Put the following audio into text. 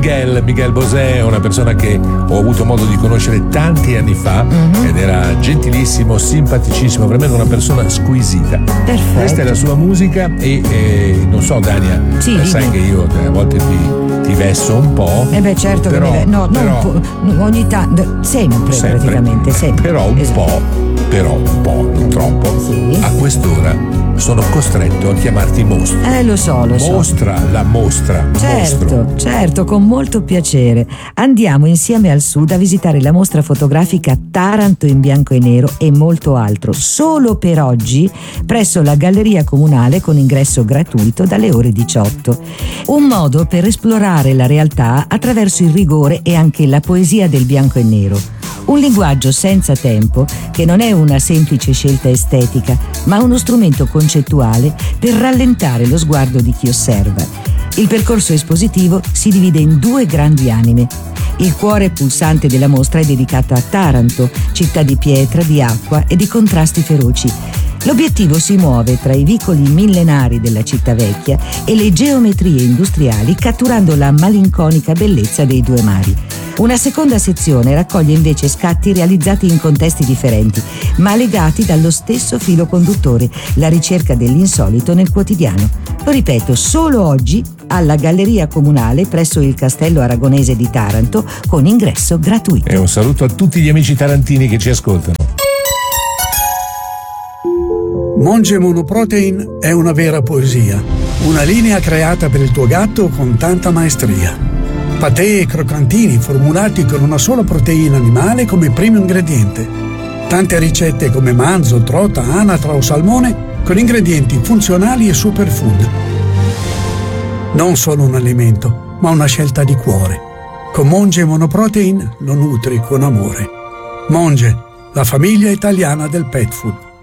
Miguel Bosé è una persona che ho avuto modo di conoscere tanti anni fa ed era gentilissimo, simpaticissimo, veramente una persona squisita. Perfetto. Questa è la sua musica e non so, Dania, sai che io a volte ti vesso un po'. Certo, però, che non ogni tanto, sempre praticamente, sempre. Però un po', non troppo. Sì. A quest'ora sono costretto a chiamarti mostro. Lo so. La mostra. Certo, con molto piacere. Andiamo insieme al sud a visitare la mostra fotografica Taranto in bianco e nero e molto altro, solo per oggi, presso la Galleria Comunale con ingresso gratuito dalle ore 18. Un modo per esplorare la realtà attraverso il rigore e anche la poesia del bianco e nero. Un linguaggio senza tempo che non è una semplice scelta estetica, ma uno strumento concettuale per rallentare lo sguardo di chi osserva. Il percorso espositivo si divide in due grandi anime. Il cuore pulsante della mostra è dedicato a Taranto, città di pietra, di acqua e di contrasti feroci. L'obiettivo si muove tra i vicoli millenari della città vecchia e le geometrie industriali, catturando la malinconica bellezza dei due mari. Una seconda sezione raccoglie invece scatti realizzati in contesti differenti, ma legati dallo stesso filo conduttore, la ricerca dell'insolito nel quotidiano. Lo ripeto, solo oggi alla Galleria Comunale presso il Castello Aragonese di Taranto con ingresso gratuito. E un saluto a tutti gli amici tarantini che ci ascoltano. Monge Monoprotein è una vera poesia, una linea creata per il tuo gatto con tanta maestria. Patè e croccantini formulati con una sola proteina animale come primo ingrediente. Tante ricette come manzo, trota, anatra o salmone con ingredienti funzionali e superfood. Non solo un alimento, ma una scelta di cuore. Con Monge Monoprotein lo nutri con amore. Monge, la famiglia italiana del pet food.